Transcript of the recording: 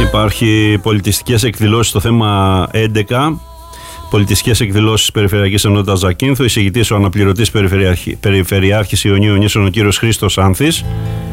Υπάρχει πολιτιστικές εκδηλώσεις στο θέμα 11. Πολιτιστικές εκδηλώσεις Περιφερειακής Ενότητας Ζακίνθου. Εισηγητής ο αναπληρωτής Περιφερειάρχης Ιωνίου Νήσων, ο κύριος Χρήστος Άνθης.